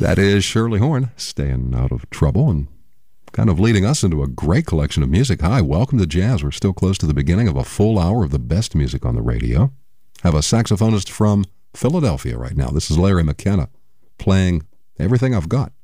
That is Shirley Horn, staying out of trouble and kind of leading us into a great collection of music. Hi, welcome to Jazz. We're still close to the beginning of a full hour of the best music on the radio. Have a saxophonist from Philadelphia right now. This is Larry McKenna playing Everything I've Got.